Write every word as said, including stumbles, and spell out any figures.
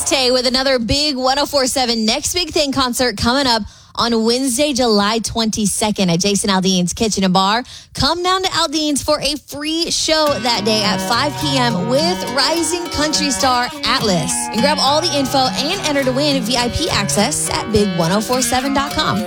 Tay with another big one oh four point seven Next Big Thing concert coming up on Wednesday, July twenty-second at Jason Aldean's Kitchen and Bar. Come down to Aldean's for a free show that day at five p.m. with rising country star Atlas. And grab all the info and enter to win V I P access at big one oh four seven dot com.